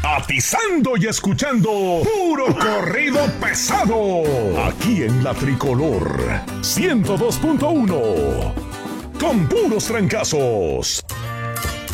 atizando y escuchando puro corrido pesado. Aquí en La Tricolor 102.1. Con puros trancazos.